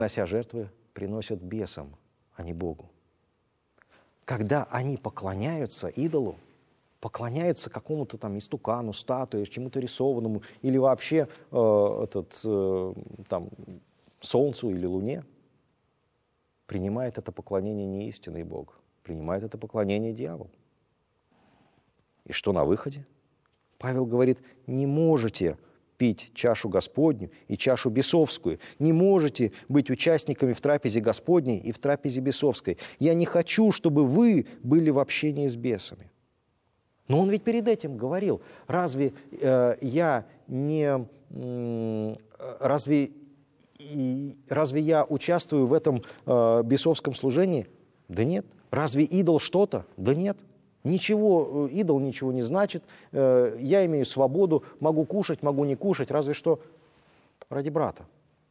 принося жертвы, приносят бесам, а не Богу. Когда они поклоняются идолу, поклоняются какому-то там истукану, статуе, чему-то рисованному, или вообще солнцу или луне, принимает это поклонение не истинный Бог, принимает это поклонение дьявол. И что на выходе? Павел говорит, не можете пить чашу Господню и чашу бесовскую, не можете быть участниками в трапезе Господней и в трапезе бесовской. Я не хочу, чтобы вы были в общении с бесами. Но он ведь перед этим говорил, разве я участвую в этом бесовском служении? Да нет. Разве идол что-то? Да нет. Ничего, идол ничего не значит. Я имею свободу, могу кушать, могу не кушать, разве что ради брата.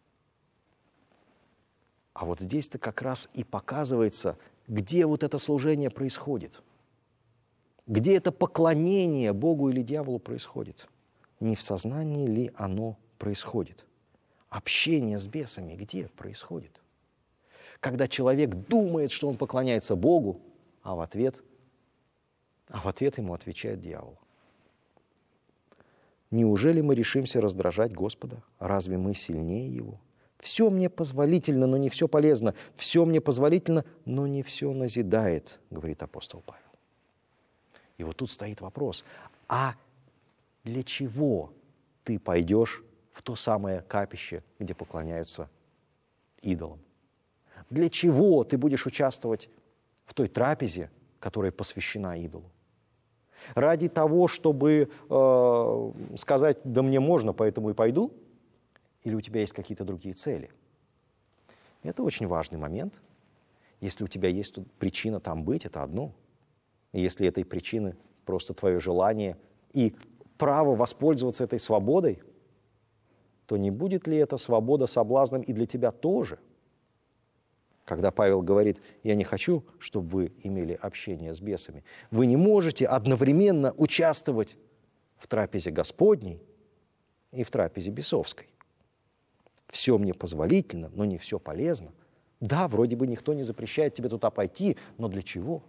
А вот здесь-то как раз и показывается, где вот это служение происходит. Где это поклонение Богу или дьяволу происходит. Не в сознании ли оно происходит? Общение с бесами где происходит? Когда человек думает, что он поклоняется Богу, а в ответ ему отвечает дьявол. Неужели мы решимся раздражать Господа? Разве мы сильнее Его? Все мне позволительно, но не все полезно. Все мне позволительно, но не все назидает, говорит апостол Павел. И вот тут стоит вопрос, а для чего ты пойдешь в то самое капище, где поклоняются идолам? Для чего ты будешь участвовать в той трапезе, которая посвящена идолу? Ради того, чтобы сказать, да мне можно, поэтому и пойду? Или у тебя есть какие-то другие цели? Это очень важный момент. Если у тебя есть причина там быть, это одно. И если этой причины просто твое желание и право воспользоваться этой свободой, то не будет ли эта свобода соблазном и для тебя тоже? Когда Павел говорит, я не хочу, чтобы вы имели общение с бесами, вы не можете одновременно участвовать в трапезе Господней и в трапезе бесовской. Все мне позволительно, но не все полезно. Да, вроде бы никто не запрещает тебе туда пойти, но для чего?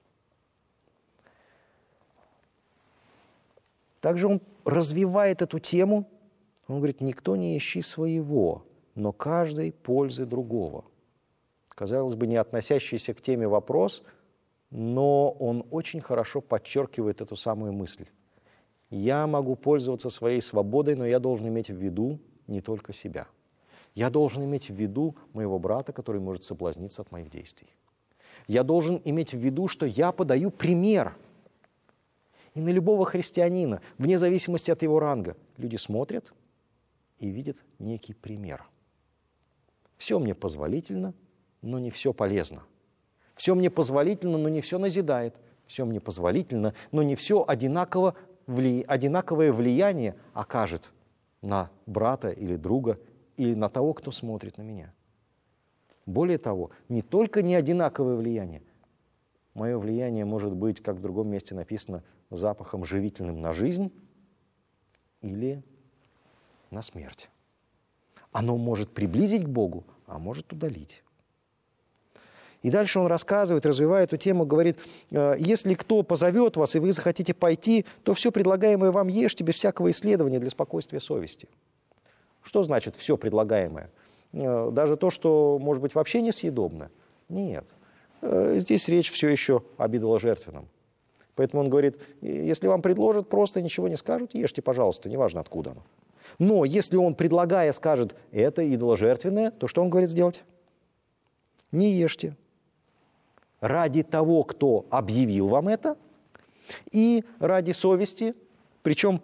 Также он развивает эту тему. Он говорит, никто не ищи своего, но каждый пользы другого. Казалось бы, не относящийся к теме вопрос, но он очень хорошо подчеркивает эту самую мысль. Я могу пользоваться своей свободой, но я должен иметь в виду не только себя. Я должен иметь в виду моего брата, который может соблазниться от моих действий. Я должен иметь в виду, что я подаю пример. И на любого христианина, вне зависимости от его ранга, люди смотрят и видят некий пример. Все мне позволительно, но не все полезно. Все мне позволительно, но не все назидает. Все мне позволительно, но не все одинаковое влияние окажет на брата или друга, или на того, кто смотрит на меня. Более того, не только не одинаковое влияние. Мое влияние может быть, как в другом месте написано, запахом живительным на жизнь или на смерть. Оно может приблизить к Богу, а может удалить. И дальше он рассказывает, развивает эту тему, говорит, если кто позовет вас, и вы захотите пойти, то все предлагаемое вам ешьте без всякого исследования для спокойствия совести. Что значит все предлагаемое? Даже то, что, может быть, вообще несъедобно? Нет. Здесь речь все еще об идоложертвенном. Поэтому он говорит, если вам предложат, просто ничего не скажут, ешьте, пожалуйста, неважно откуда оно. Но если он, предлагая, скажет, это идоложертвенное, то что он говорит сделать? Не ешьте. Ради того, кто объявил вам это, и ради совести, причем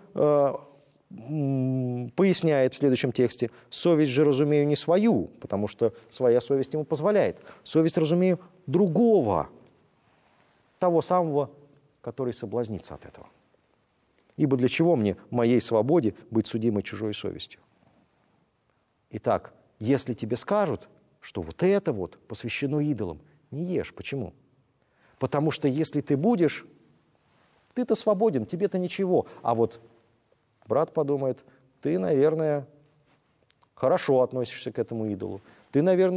поясняет в следующем тексте, совесть же разумею не свою, потому что своя совесть ему позволяет. Совесть разумею другого, того самого, который соблазнится от этого. Ибо для чего мне, моей свободе, быть судимой чужой совестью? Итак, если тебе скажут, что вот это вот посвящено идолам, не ешь. Почему? Потому что если ты будешь, ты-то свободен, тебе-то ничего. А вот брат подумает, ты, наверное, хорошо относишься к этому идолу. Ты, наверное,